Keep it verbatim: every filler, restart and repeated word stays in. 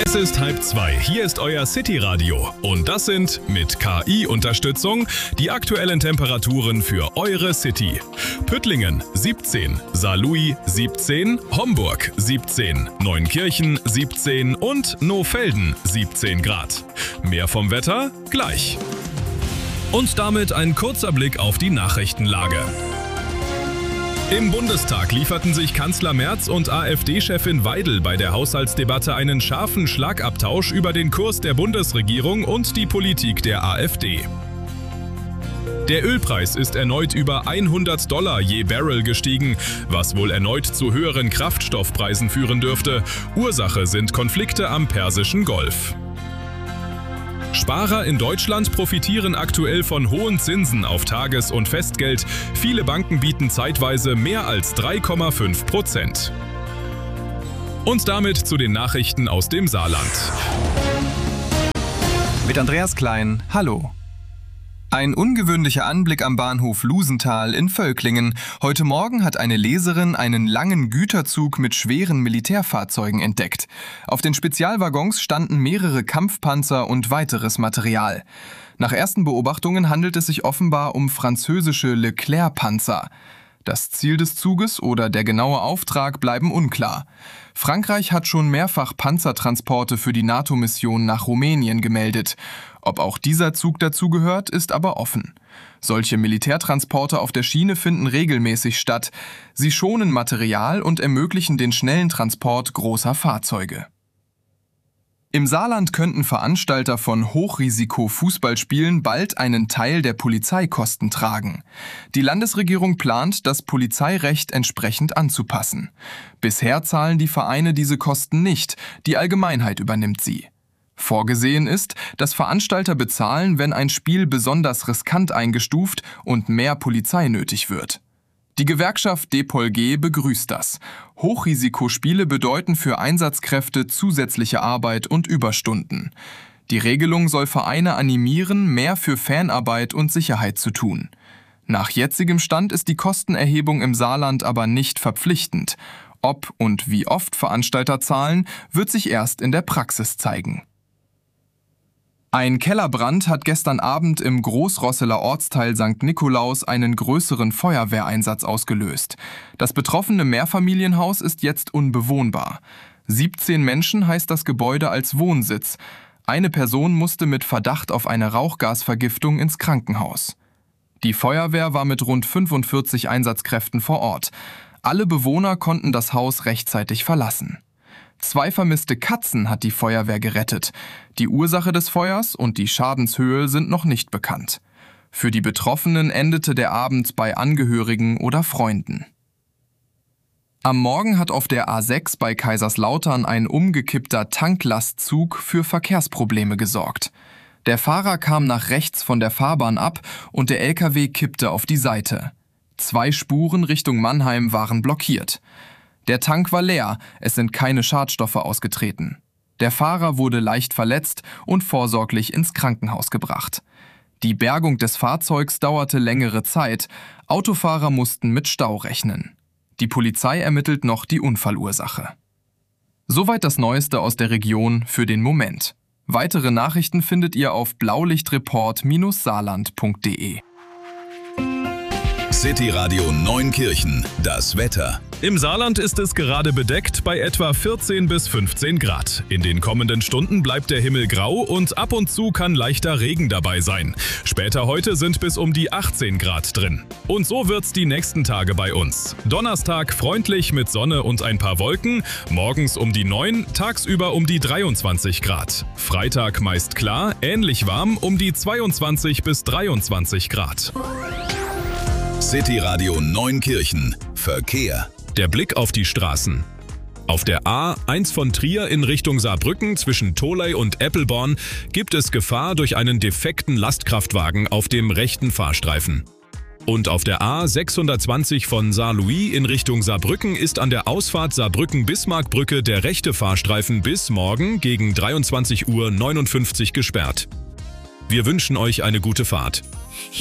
Es ist halb zwei. Hier ist euer City-Radio. Und das sind mit K I-Unterstützung die aktuellen Temperaturen für eure City. Püttlingen siebzehn, Saarlouis siebzehn, Homburg siebzehn, Neunkirchen siebzehn und Nohfelden siebzehn Grad. Mehr vom Wetter gleich. Und damit ein kurzer Blick auf die Nachrichtenlage. Im Bundestag lieferten sich Kanzler Merz und AfD-Chefin Weidel bei der Haushaltsdebatte einen scharfen Schlagabtausch über den Kurs der Bundesregierung und die Politik der AfD. Der Ölpreis ist erneut über hundert Dollar je Barrel gestiegen, was wohl erneut zu höheren Kraftstoffpreisen führen dürfte. Ursache sind Konflikte am Persischen Golf. Sparer in Deutschland profitieren aktuell von hohen Zinsen auf Tages- und Festgeld. Viele Banken bieten zeitweise mehr als drei Komma fünf Prozent. Und damit zu den Nachrichten aus dem Saarland. Mit Andreas Klein, hallo. Ein ungewöhnlicher Anblick am Bahnhof Lusenthal in Völklingen. Heute Morgen hat eine Leserin einen langen Güterzug mit schweren Militärfahrzeugen entdeckt. Auf den Spezialwaggons standen mehrere Kampfpanzer und weiteres Material. Nach ersten Beobachtungen handelt es sich offenbar um französische Leclerc-Panzer. Das Ziel des Zuges oder der genaue Auftrag bleiben unklar. Frankreich hat schon mehrfach Panzertransporte für die NATO-Mission nach Rumänien gemeldet. Ob auch dieser Zug dazugehört, ist aber offen. Solche Militärtransporte auf der Schiene finden regelmäßig statt. Sie schonen Material und ermöglichen den schnellen Transport großer Fahrzeuge. Im Saarland könnten Veranstalter von Hochrisiko-Fußballspielen bald einen Teil der Polizeikosten tragen. Die Landesregierung plant, das Polizeirecht entsprechend anzupassen. Bisher zahlen die Vereine diese Kosten nicht, die Allgemeinheit übernimmt sie. Vorgesehen ist, dass Veranstalter bezahlen, wenn ein Spiel besonders riskant eingestuft und mehr Polizei nötig wird. Die Gewerkschaft D P O L G begrüßt das. Hochrisikospiele bedeuten für Einsatzkräfte zusätzliche Arbeit und Überstunden. Die Regelung soll Vereine animieren, mehr für Fanarbeit und Sicherheit zu tun. Nach jetzigem Stand ist die Kostenerhebung im Saarland aber nicht verpflichtend. Ob und wie oft Veranstalter zahlen, wird sich erst in der Praxis zeigen. Ein Kellerbrand hat gestern Abend im Großrosseler Ortsteil Sankt Nikolaus einen größeren Feuerwehreinsatz ausgelöst. Das betroffene Mehrfamilienhaus ist jetzt unbewohnbar. siebzehn Menschen heißt das Gebäude als Wohnsitz. Eine Person musste mit Verdacht auf eine Rauchgasvergiftung ins Krankenhaus. Die Feuerwehr war mit rund fünfundvierzig Einsatzkräften vor Ort. Alle Bewohner konnten das Haus rechtzeitig verlassen. Zwei vermisste Katzen hat die Feuerwehr gerettet. Die Ursache des Feuers und die Schadenshöhe sind noch nicht bekannt. Für die Betroffenen endete der Abend bei Angehörigen oder Freunden. Am Morgen hat auf der A sechs bei Kaiserslautern ein umgekippter Tanklastzug für Verkehrsprobleme gesorgt. Der Fahrer kam nach rechts von der Fahrbahn ab und der L K W kippte auf die Seite. Zwei Spuren Richtung Mannheim waren blockiert. Der Tank war leer, es sind keine Schadstoffe ausgetreten. Der Fahrer wurde leicht verletzt und vorsorglich ins Krankenhaus gebracht. Die Bergung des Fahrzeugs dauerte längere Zeit. Autofahrer mussten mit Stau rechnen. Die Polizei ermittelt noch die Unfallursache. Soweit das Neueste aus der Region für den Moment. Weitere Nachrichten findet ihr auf blaulichtreport Bindestrich saarland Punkt de. City Radio Neunkirchen, das Wetter. Im Saarland ist es gerade bedeckt bei etwa vierzehn bis fünfzehn Grad. In den kommenden Stunden bleibt der Himmel grau und ab und zu kann leichter Regen dabei sein. Später heute sind bis um die achtzehn Grad drin. Und so wird's die nächsten Tage bei uns. Donnerstag freundlich mit Sonne und ein paar Wolken, morgens um die neun, tagsüber um die dreiundzwanzig Grad. Freitag meist klar, ähnlich warm um die zweiundzwanzig bis dreiundzwanzig Grad. City Radio Neunkirchen. Verkehr. Der Blick auf die Straßen. Auf der A eins von Trier in Richtung Saarbrücken zwischen Tholey und Eppelborn gibt es Gefahr durch einen defekten Lastkraftwagen auf dem rechten Fahrstreifen. Und auf der A sechshundertzwanzig von Saarlouis in Richtung Saarbrücken ist an der Ausfahrt Saarbrücken-Bismarckbrücke der rechte Fahrstreifen bis morgen gegen dreiundzwanzig Uhr neunundfünfzig gesperrt. Wir wünschen euch eine gute Fahrt.